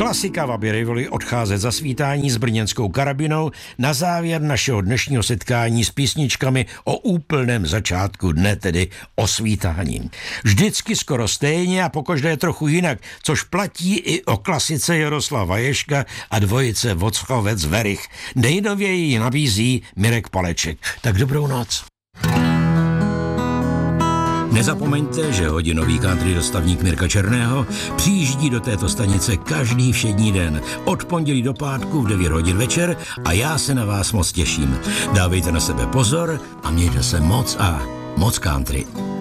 Klasika v Aby Rivoli odcházet za svítání s brněnskou karabinou na závěr našeho dnešního setkání s písničkami o úplném začátku dne, tedy o svítání. Vždycky skoro stejně a pokaždé trochu jinak, což platí i o klasice Jaroslava Ježka a dvojice Vochovec-Werich. Nejnověji ji nabízí Mirek Paleček. Tak dobrou noc. Nezapomeňte, že hodinový country dostavník Mirka Černého přijíždí do této stanice každý všední den od pondělí do pátku v 9 hodin večer a já se na vás moc těším. Dávejte na sebe pozor a mějte se moc a moc country.